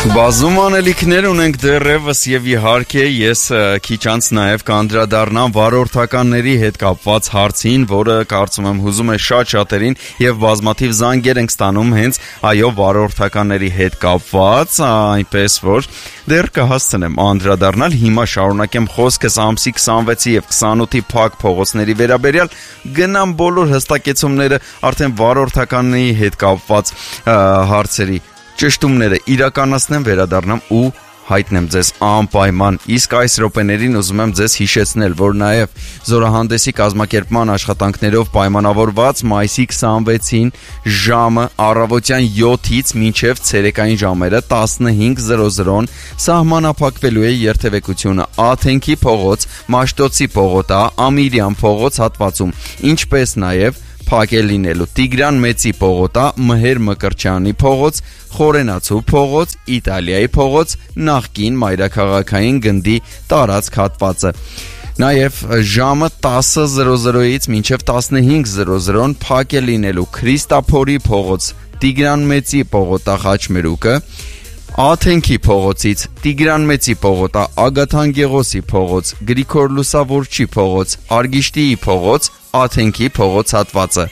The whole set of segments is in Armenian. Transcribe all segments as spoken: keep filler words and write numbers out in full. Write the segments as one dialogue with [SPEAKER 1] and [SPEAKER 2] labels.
[SPEAKER 1] Բազում անելիքներ ունենք դեռևս եւ իհարկե ես քիչ անց նաեւ կանդրադառնամ վարորդականների հետ կապված հարցին, որը կարծում եմ հուզում է շատ շատերին եւ բազմաթիվ զանգեր ենք ստանում հենց այո վարորդականների հետ կապված, այնպես որ դեռ կհասցնեմ անդրադառնալ։ Հիմա շարունակեմ խոսքս ամսի քսանվեցի եւ քսանութի փակ փողոցների վերաբերյալ, գնամ բոլոր հստակեցումները արդեն վարորդականների հետ կապված հարցերի ճշտումները իրականացնեմ, վերադառնամ ու հայտնեմ ձեզ անպայման։ Իսկ այս րոպեներին ուզում եմ ձեզ հիշեցնել, որ նաև զորահանդեսի կազմակերպման աշխատանքներով պայմանավորված մայիսի քսանվեցին ժամը առավոտյան յոթից մինչև ցերեկային ժամերը տասնհինգ զրո զրոն սահմանափակվելու է երթևեկությունը Աթենքի փողոց, Մաշտոցի պողոտա, Ամիրյան փողոց հատվածում, ինչպես նաև փակ է լինելու Տիգրան Մեծի պողոտա, Մհեր Մկրտչյանի փողոց, Խորենացու փողոց, Իտալիայի փողոց, նախկին մայրաքաղաքային գնդի տարածք հատվածը։ Նաև ժամը տասը զրո զրոից մինչև տասնհինգ զրո զրոն փակ է լինելու Քրիստափորի փողոց, Տիգրան Մեծի պողոտա խաչմերուկը, Աթենքի փողոցից Տիգրան Մեծի պողոտա, Ագաթան Գեղոսի փողոց, Գրիգոր Լուսավորչի փողոց, Արգիշտիի փողոց, Աթենքի փողոց հատվածը։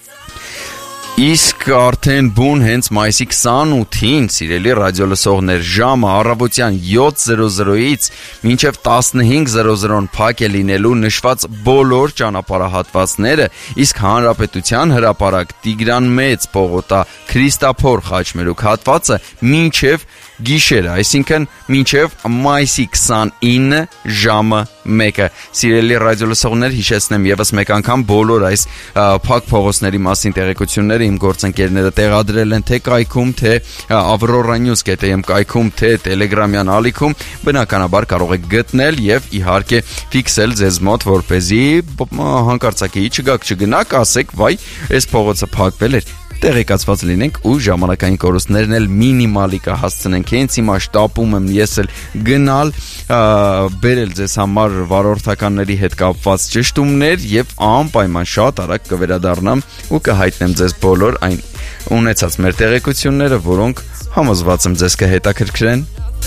[SPEAKER 1] Իսկ արդեն բուն հենց մայիսի քսանութին, սիրելի ռադիոլսողներ, ժամը առավոտյան յոթ զրո զրոից մինչև տասնհինգ զրո զրոն փակ է լինելու նշված բոլոր ճանապարհահատվածները, իսկ Հանրապետության հրապարակ Տիգրան Մեծ պողոտա, Քրիստափոր խաչմերուկ հատվածը մինչև գիշերը, այսինքն մինչև մայիսի քսանինը ժամը մեկը։ Սիրելի ռադիոլսողներ, հիշեցնեմ եւս մեկ անգամ բոլոր այս փակ փողոցների մասին տեղեկությունները իմ գործընկերները տեղադրել են թե կայքում, թե Aurora News.am կայքում, թե Telegram-յան ալիքում, բնականաբար կարող եք գտնել եւ իհարկե ֆիքսել ձեզ մոտ, որպեսզի հանկարծակի չգաք չգնաք, ասեք, վայ, այս փողոցը փակվել էր, տեղեկացված լինենք ու ժամանակային կորուստներն էլ մինիմալի կհասցնենք։ Հենց հիմա շտապում եմ ես էլ գնալ բերել ձեզ համար վարորդականների հետ կապված ճշտումներ եւ անպայման շատ արագ կվերադառնամ ու կհայտնեմ ձեզ բոլոր այն ունեցած մեր տեղեկությունները, որոնք համոզված եմ ձեզ կհետաքրքրեն։